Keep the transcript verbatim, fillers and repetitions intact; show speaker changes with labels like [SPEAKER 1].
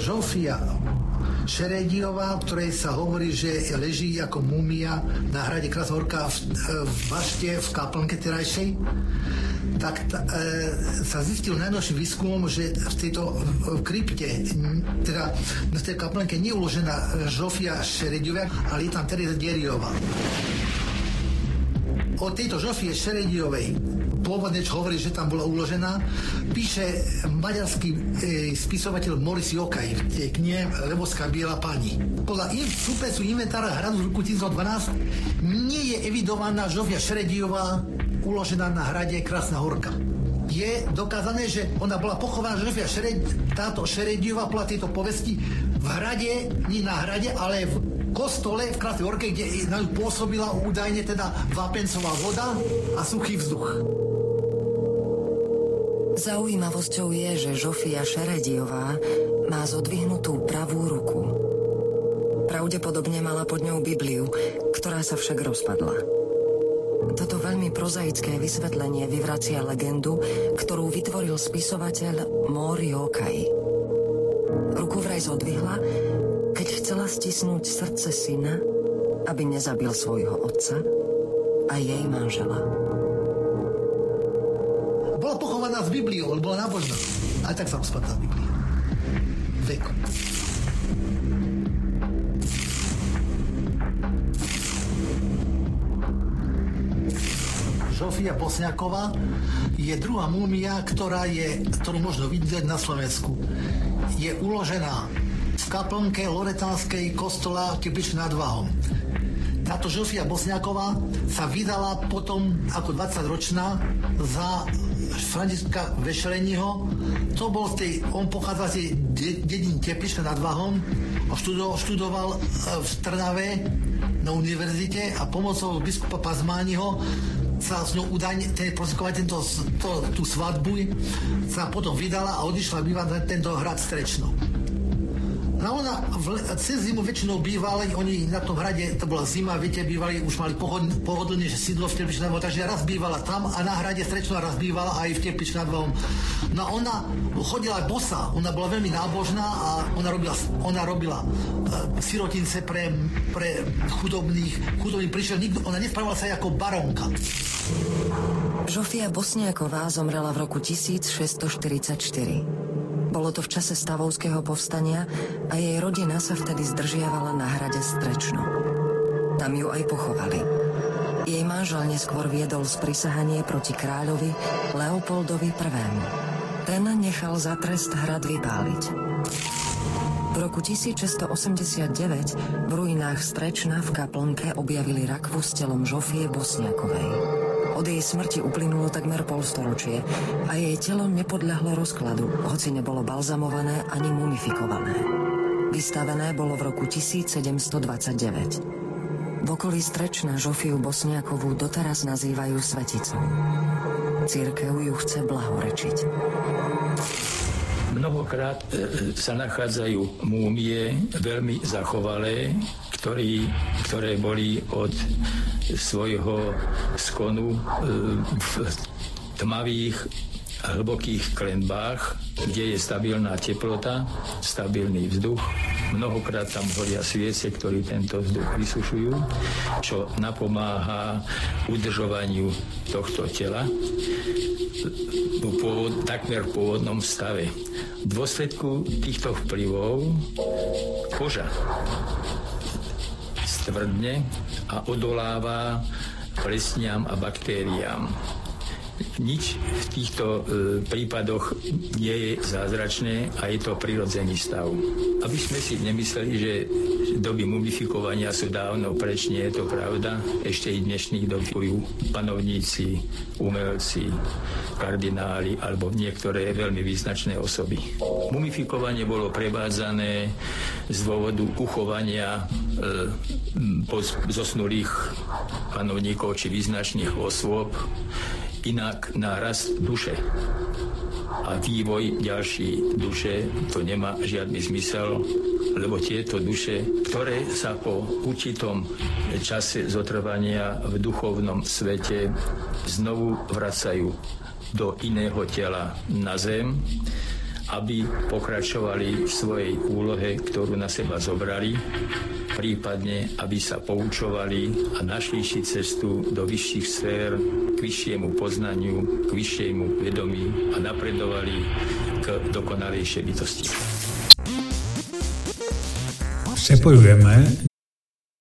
[SPEAKER 1] Žofia Šerédiová, o ktorej sa hovorí, že leží ako múmia na hrade Krasnohorka v, v bašte, v kaplnke terajšej, tak ta, e, sa zistil najnovším výskumom, že v tejto v krypte, teda v tej kaplnke nie je uložená Žofia Šerédiová, ale je tam Tereza Deriová. O tejto Žofie Šerédiovej pôvodne, čo hovorí, že tam bola uložená, píše maďarský e, spisovateľ Moris Jokaj v tej knihe Lebovská biela pani. Podľa in, súpesu inventára hradu z roku tisícdvanásť nie je evidovaná Žofia Šerédiová uložená na hrade Krasná Horka. Je dokázané, že ona bola pochovaná Žofia Šerédiová, táto Šerédiová podľa tejto povesti v hrade, nie na hrade, ale v kostole v Krasnej Horke, kde na ňu pôsobila údajne teda vápencová voda a suchý vzduch.
[SPEAKER 2] Zaujímavosťou je, že Žofia Šerédiová má zodvihnutú pravú ruku. Pravdepodobne mala pod ňou Bibliu, ktorá sa však rozpadla. Toto veľmi prozaické vysvetlenie vyvracia legendu, ktorú vytvoril spisovateľ Móri Jokaj. Ruku vraj zodvihla, keď chcela stisnúť srdce syna, aby nezabil svojho otca a jej manžela.
[SPEAKER 1] Bola pochovaná s Bibliou, ale bola nábožná. Aj tak sa rozpadla Biblia. Vekom. Žofia Bosňáková je druhá múmia, ktorá je, ktorú možno vidieť na Slovensku. Je uložená v kaplnke loretánskej kostola Teplice nad Váhom. Táto Žofia Bosňáková sa vydala potom ako dvadsaťročná za Františka Vešeleniho. To bol z tej, on pochádza z tej dediny Teplice nad Váhom a študoval, študoval v Trnave na univerzite a pomocou biskupa Pazmániho sa s ňou údajne ten, tento, to, tú svadbu sa potom vydala a odišla bývať na tento hrad Strečno. No ona v, cez zimu väčšinou bývali, oni na tom hrade, to bola zima, viete, bývali, už mali pohodlne, pohodlne že sídlo v Teplici nad Váhom, takže raz bývala tam a na hrade Strečno raz bývala aj v Teplici nad Váhom. No ona chodila aj bosa, ona bola veľmi nábožná a ona robila, ona robila uh, sirotince pre, pre chudobných, chudobných prišiel, nikto, ona nespravovala sa ako baronka.
[SPEAKER 2] Žofia Bosňáková zomrela v roku tisícšesťstoštyridsaťštyri. Bolo to v čase stavovského povstania a jej rodina sa vtedy zdržiavala na hrade Strečno. Tam ju aj pochovali. Jej manžel neskôr viedol sprisahanie proti kráľovi Leopoldovi prvému. Ten nechal za trest hrad vypáliť. V roku tisícšesťstoosemdesiatdeväť v ruinách Strečna v kaplnke objavili rakvu s telom Žofie Bosňákovej. Od jej smrti uplynulo takmer polstoročie a jej telo nepodľahlo rozkladu, hoci nebolo balzamované ani mumifikované. Vystavené bolo v roku tisícsedemstodvadsaťdeväť. V okolí Strečna Žofiu Bosňákovú doteraz nazývajú sveticou. Cirkev ju chce blahorečiť.
[SPEAKER 3] Mnohokrát sa nachádzajú múmie veľmi zachovalé, ktorý, ktoré boli od svojho skonu v tmavých hlbokých klenbách, kde je stabilná teplota, stabilný vzduch. Mnohokrát tam horia sviece, ktorí tento vzduch vysušujú, čo napomáha udržovaniu tohto tela v pôvod, takmer v pôvodnom stave. V dôsledku týchto vplyvov koža stvrdne a odoláva plesniam a baktériám. Nič v týchto e, prípadoch nie je zázračné a je to prirodzený stav. Aby sme si nemysleli, že doby mumifikovania sú dávno preč, nie je to pravda. Ešte i dnešných dob panovníci, umelci, kardináli alebo niektoré veľmi význačné osoby. Mumifikovanie bolo prevádzané z dôvodu uchovania e, zosnulých panovníkov či význačných osôb. Inak na rast duše a vývoj ďalší duše to nemá žiadny zmysel, lebo tieto duše, ktoré sa po určitom čase zotrvania v duchovnom svete znovu vracajú do iného tela na zem aby pokračovali v svojej úlohe, ktorú na seba zobrali, prípadne aby sa poučovali a našli si cestu do vyšších sfér, k vyššiemu poznaniu, k vyššiemu vedomí a napredovali k dokonalejšej bytosti.
[SPEAKER 4] Přepojujeme